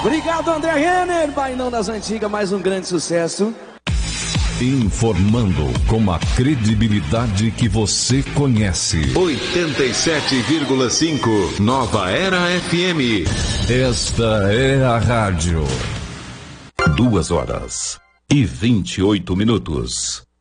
Obrigado, André Renner, Bainão das Antigas, mais um grande sucesso. Informando com a credibilidade que você conhece. 87,5 Nova Era FM. Esta é a rádio. 2h28.